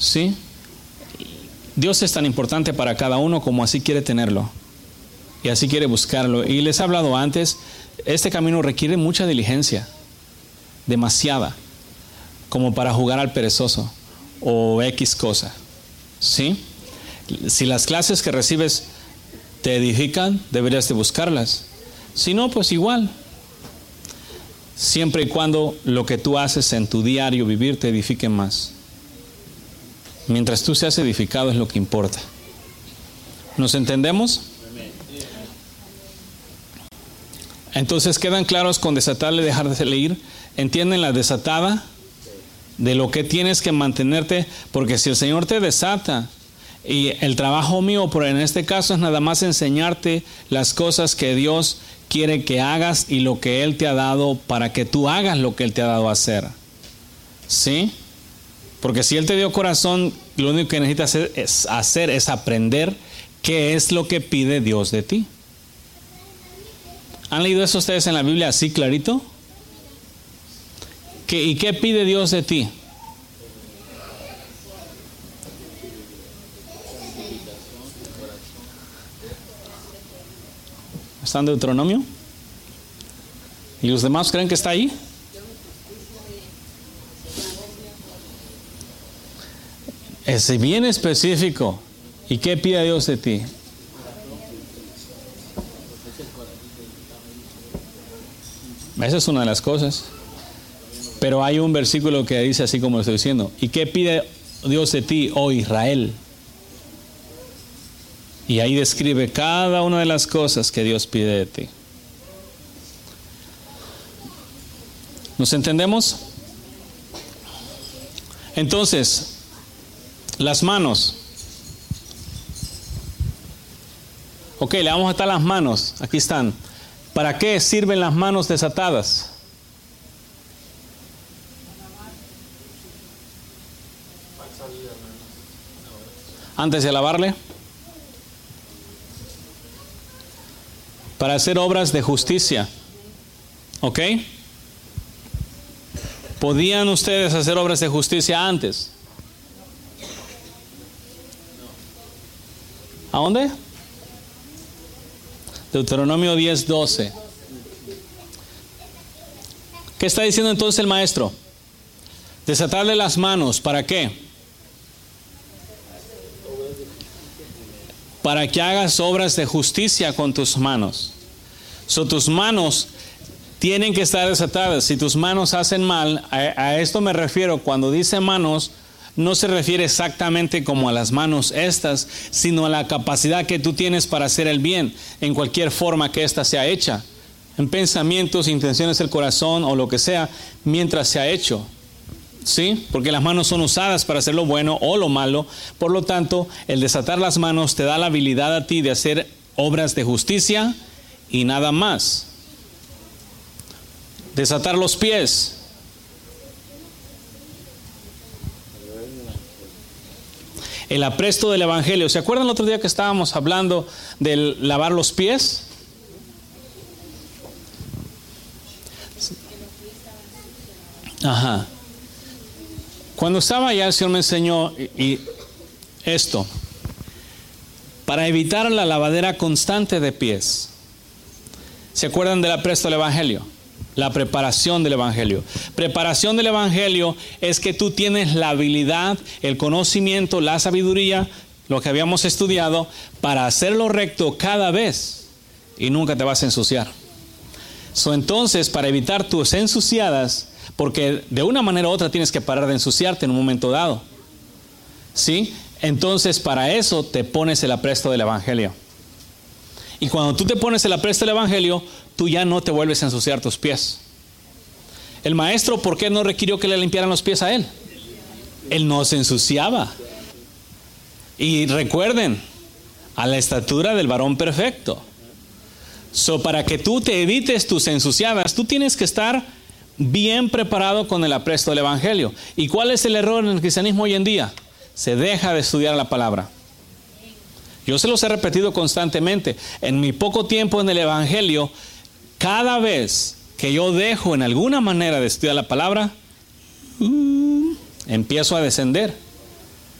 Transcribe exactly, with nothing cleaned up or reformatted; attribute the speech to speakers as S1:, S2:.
S1: ¿Sí? Dios es tan importante para cada uno como así quiere tenerlo. Y así quiere buscarlo. Y les he hablado antes, este camino requiere mucha diligencia. Demasiada. Como para jugar al perezoso. O X cosa. ¿Sí? Si las clases que recibes te edifican, deberías de buscarlas. Si no, pues igual. Siempre y cuando lo que tú haces en tu diario vivir te edifique más. Mientras tú seas edificado es lo que importa. ¿Nos entendemos? Entonces quedan claros con desatarle y dejar de ir. ¿Entienden la desatada? De lo que tienes que mantenerte. Porque si el Señor te desata, y el trabajo mío, pero en este caso es nada más enseñarte las cosas que Dios quiere que hagas y lo que Él te ha dado para que tú hagas lo que Él te ha dado a hacer. ¿Sí? Porque si Él te dio corazón, lo único que necesitas hacer es, hacer es aprender qué es lo que pide Dios de ti. ¿Han leído eso ustedes en la Biblia así clarito? ¿Qué, ¿Y qué pide Dios de ti? ¿Está en Deuteronomio? ¿Y los demás creen que está ahí? Es bien específico. ¿Y qué pide Dios de ti? Esa es una de las cosas. Pero hay un versículo que dice así como lo estoy diciendo. ¿Y qué pide Dios de ti, oh Israel? Y ahí describe cada una de las cosas que Dios pide de ti. ¿Nos entendemos? Entonces, las manos. Ok, le vamos a atar las manos. Aquí están. ¿Para qué sirven las manos desatadas? Antes de lavarle. Para hacer obras de justicia. ¿Ok? ¿Podían ustedes hacer obras de justicia antes? ¿A dónde? Deuteronomio diez, doce. ¿Qué está diciendo entonces el maestro? Desatarle las manos. ¿Para qué? Para que hagas obras de justicia con tus manos. So, tus manos tienen que estar desatadas. Si tus manos hacen mal, a, a esto me refiero. Cuando dice manos, no se refiere exactamente como a las manos estas, sino a la capacidad que tú tienes para hacer el bien, en cualquier forma que ésta sea hecha. En pensamientos, intenciones del corazón o lo que sea, mientras sea hecho. ¿Sí? Porque las manos son usadas para hacer lo bueno o lo malo. Por lo tanto, el desatar las manos te da la habilidad a ti de hacer obras de justicia y nada más. Desatar los pies. El apresto del evangelio. ¿Se acuerdan el otro día que estábamos hablando del lavar los pies? Ajá. Cuando estaba allá, el Señor me enseñó y, y esto. Para evitar la lavadera constante de pies. ¿Se acuerdan del apresto del evangelio? La preparación del evangelio. Preparación del evangelio es que tú tienes la habilidad, el conocimiento, la sabiduría, lo que habíamos estudiado, para hacerlo recto cada vez y nunca te vas a ensuciar. So, entonces, para evitar tus ensuciadas, porque de una manera u otra tienes que parar de ensuciarte en un momento dado, ¿sí? Entonces, para eso te pones el apresto del evangelio. Y cuando tú te pones el apresto del evangelio, tú ya no te vuelves a ensuciar tus pies. El maestro, ¿por qué no requirió que le limpiaran los pies a él? Él no se ensuciaba. Y recuerden, a la estatura del varón perfecto. So, para que tú te evites tus ensuciadas, tú tienes que estar bien preparado con el apresto del evangelio. ¿Y cuál es el error en el cristianismo hoy en día? Se deja de estudiar la palabra. Yo se los he repetido constantemente. En mi poco tiempo en el evangelio, cada vez que yo dejo en alguna manera de estudiar la palabra, uh, empiezo a descender.